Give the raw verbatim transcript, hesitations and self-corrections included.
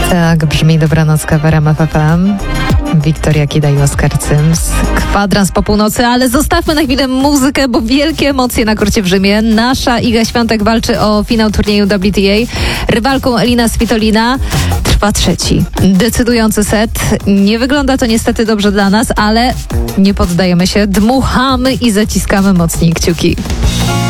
Tak brzmi Dobranocka w R M F F M. Wiktoria Kida i Oskar Cyms. Kwadrans po północy, ale zostawmy na chwilę muzykę, bo wielkie emocje na korcie w Rzymie. Nasza Iga Świątek walczy o finał turnieju W T A. Rywalką Elina Svitolina trwa trzeci, decydujący set. Nie wygląda to niestety dobrze dla nas, ale nie poddajemy się, dmuchamy i zaciskamy mocniej kciuki.